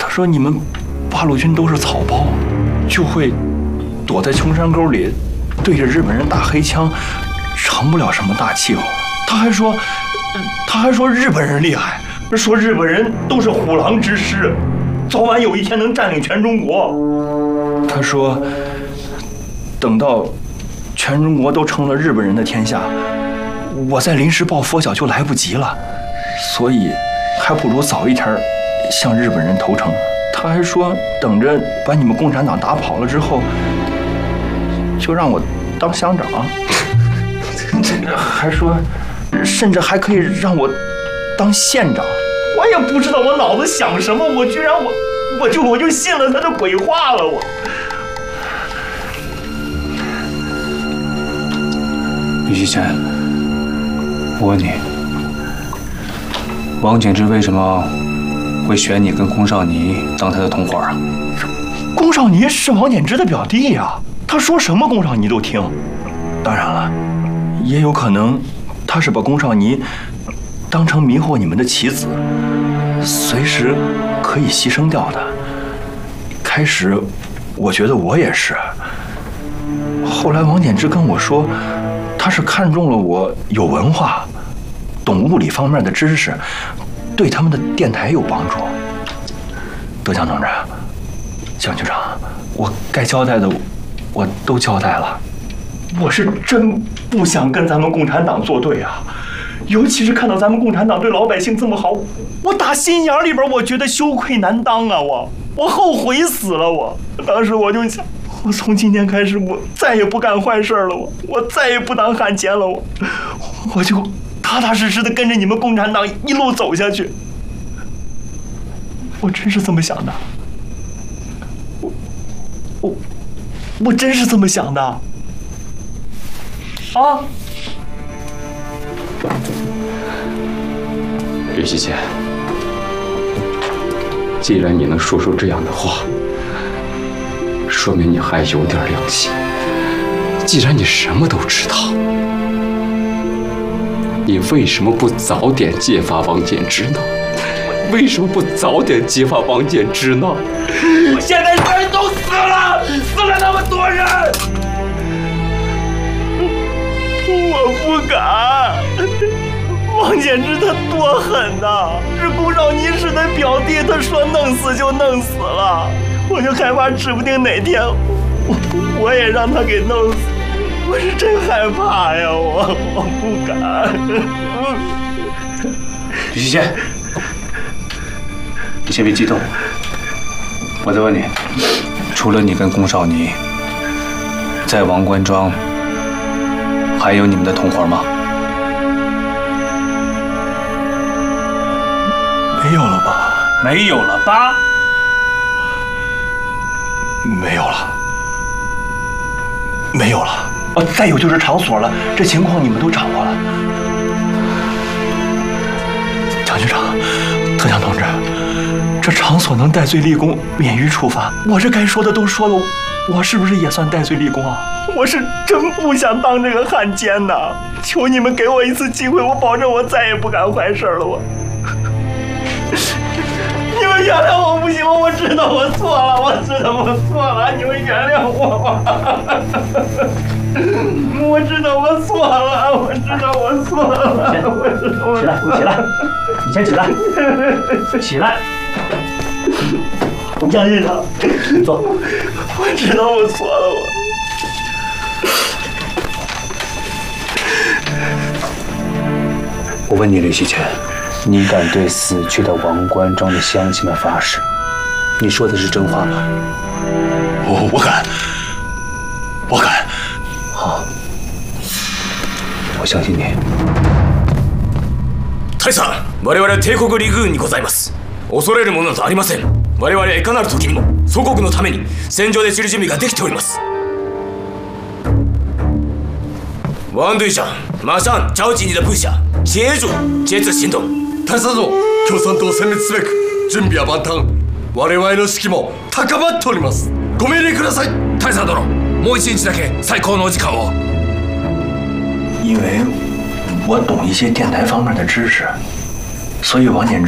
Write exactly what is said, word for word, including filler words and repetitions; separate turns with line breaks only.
他说你们八路军都是草包，就会躲在穷山沟里，对着日本人打黑枪，成不了什么大气候。他还说，他还说日本人厉害，说日本人都是虎狼之师，早晚有一天能占领全中国。他说，等到全中国都成了日本人的天下，我再临时抱佛脚就来不及了，所以还不如早一天向日本人投诚。他还说，等着把你们共产党打跑了之后，就让我当乡长。还说，甚至还可以让我当县长。我也不知道我脑子想什么，我居然我我就我就信了他的鬼话了。我
吕西谦，我问你，王景之为什么会选你跟宫少尼当他的同伙啊？
宫少尼是王简之的表弟呀、啊，他说什么宫少尼都听。当然了，也有可能他是把宫少尼当成迷惑你们的棋子，随时可以牺牲掉的。开始我觉得我也是，后来王简之跟我说，他是看中了我有文化，懂物理方面的知识，对他们的电台有帮助。德强同志，蒋局长，我该交代的我都交代了。我是真不想跟咱们共产党作对啊，尤其是看到咱们共产党对老百姓这么好，我打心眼里边我觉得羞愧难当啊！我我后悔死了！我当时我就想，我从今天开始我再也不干坏事了，我我再也不当汉奸了，我我就踏踏实实的跟着你们共产党一路走下去。我真是这么想的，我我我真是这么想的啊！
吕西谦，既然你能说出这样的话，说明你还有点良心。既然你什么都知道，你为什么不早点揭发王简之呢？为什么不早点揭发王简之呢？
我现在人都死了，死了那么多人，我不敢。王简之他多狠呐！是宫少尼是他表弟，他说弄死就弄死了，我就害怕指不定哪天我我也让他给弄死，我是真害怕呀！我我不敢。
吕西谦，你先别激动，我再问你，除了你跟宫少尼，在王官庄还有你们的同伙吗？
没有了吧？
没有了吧？
没有了，没有了。哦，再有就是场所了，这情况你们都掌握了。蒋局长，特强同志，这场所能戴罪立功，免于处罚。我这该说的都说了，我是不是也算戴罪立功啊？我是真不想当这个汉奸呐！求你们给我一次机会，我保证我再也不干坏事了。我。你们原谅我不行吗？我知道我错了，我知道我错了，你们原谅我吧。我知道我错了，我知道我错了，我知道我。
起来，起来，你先起来，起来。
蒋局长，
坐。
我知道我错了，我。
我问你，吕西谦。你敢对死去的王官庄的乡亲们发誓？你说的是真话吗？
我我敢，我敢。
好，我相信你。
大佐、我々は帝国陸軍にございます。恐れるものなどありません。我々はいかなる時にも祖国のために戦場で散る準備ができております。王队长，马上召集你的部下，协助这次行动。
大佐殿、共産党を殲滅すべく準備は万端。我々の士気も高まっております。ご命令ください。
大佐殿、もう一日だけ最高のお時間を。
因为我懂一些电台方面的知识，所以王简之